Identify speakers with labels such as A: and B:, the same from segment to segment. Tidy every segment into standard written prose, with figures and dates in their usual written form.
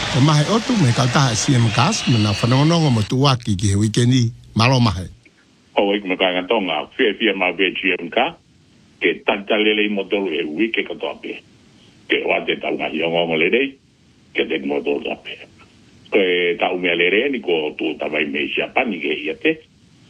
A: O mahe otu me kautaha CM Gas na whanongongo mo tuaki ki he weekendi malo mahe.
B: O ik me kanga tonga fia ma be CM Ka ke tantalele modolo e wike katoa pe. Ke wate tau ngahi ongongo le rei ke te modolo pe. Ke tau mea le rei ni ko tu tawai me siapani ke ia te.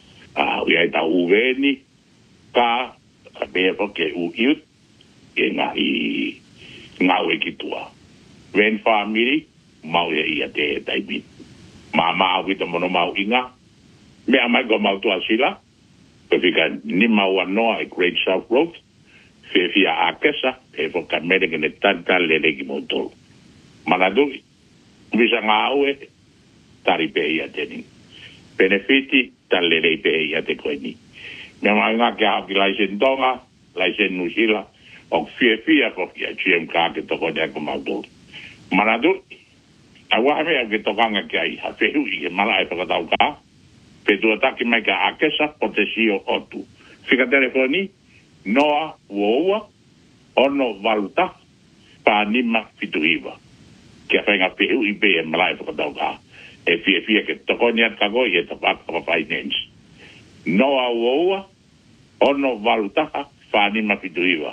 B: Uia tau uveni ka mea po ke u iut ke ngahi ngau e ki tua. Ven family mau ia te taipi. Mama awita mono mau inga. Mea mai ko mau tua sila. Kefika ni mau anoa e Great South Road. Fefia akesa e fo kamere ke ne tanta lele ki motolo. Manadui. Visa ngau e tari pe ia teni. Benefiti tan lele pe ia te koeni. Mea mai ngā ke hau ki laisen tonga, laisen nusila. O fia ko kia GMK ke toko ne ako mau tolo. Manadui. Awa me ke tokanga ki ai ha fehu I ke mala e whakatau ka. Petua taki mai ka akesa o te sio otu. Fika telefoni, noa uoua, ono valuta, pa nima fituiva. Kia whainga fehu I pe e mala e whakatau ka. E fia ke tokoni at kako I e tapaka finance. Noa uoua, ono valuta, pa nima fituiva.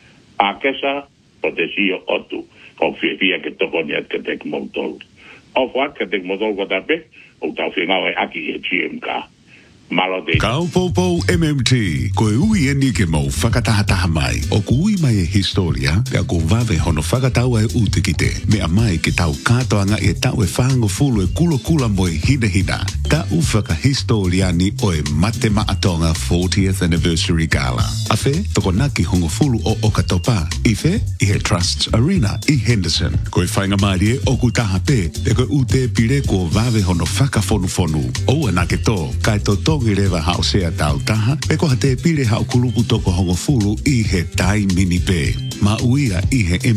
B: Akesa o te sio otu. O fia ke tokoni at ka tek moutolu. O whaat ka tek moutolu ko tape, o tau whengawe aki e GMK. Malo de...
C: Kaupopou MMT, koe ui eni ke mau whakatahataha mai. O ku ui mai e historia, ka ko vave hono whakataua e utikite. Mea mai ke tau katoanga e tau e whango fulu e kula mo e hina. Ta u whakahistoriani o e mate maatonga 40th Anniversary Gala. Afe, toko naki hongo fulu o Okatopa. Ife, I he Trusts Arena I Henderson. Koe whainga maari e oku taha pe, e koe ute pire ko vave hono whakafonu. O anake to, kai to tongi rewa hao sea tau taha, pe ko hate pire hao kulupu toko hongo fulu I he tai mini pe. Ma uia I he